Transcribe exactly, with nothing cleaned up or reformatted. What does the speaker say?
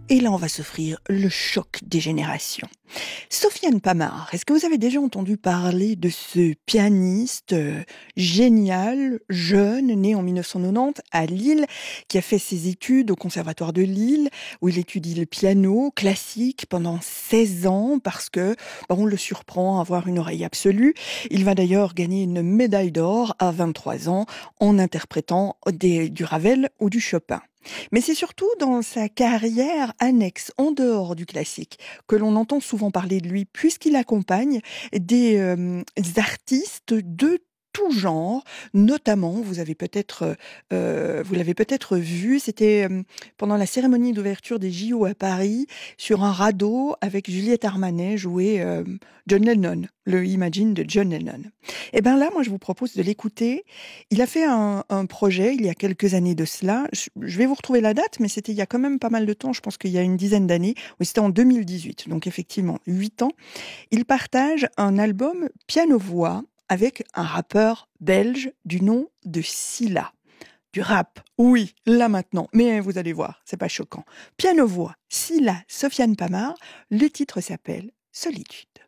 Et là, on va s'offrir le choc des générations. Sofiane Pamart, est-ce que vous avez déjà entendu parler de ce pianiste euh, génial, jeune, né en mille neuf cent quatre-vingt-dix à Lille, qui a fait ses études au Conservatoire de Lille, où il étudie le piano classique pendant seize ans, parce que bah, on le surprend à avoir une oreille absolue. Il va d'ailleurs gagner une médaille d'or à vingt-trois ans en interprétant des- du Ravel ou du Chopin. Mais c'est surtout dans sa carrière annexe, en dehors du classique, que l'on entend souvent parler de lui, puisqu'il accompagne des euh, artistes de tout genre, notamment, vous avez peut-être, euh, vous l'avez peut-être vu, c'était euh, pendant la cérémonie d'ouverture des J O à Paris, sur un radeau avec Juliette Armanet jouer euh, John Lennon, le Imagine de John Lennon. Et bien là, moi, je vous propose de l'écouter. Il a fait un, un projet il y a quelques années de cela. Je, je vais vous retrouver la date, mais c'était il y a quand même pas mal de temps. Je pense qu'il y a une dizaine d'années. Oui, c'était en deux mille dix-huit. Donc effectivement, huit ans. Il partage un album piano-voix avec un rappeur belge du nom de Silla. Du rap, oui, là maintenant. Mais vous allez voir, c'est pas choquant. Piano-voix, Silla, Sofiane Pamart. Le titre s'appelle Solitude.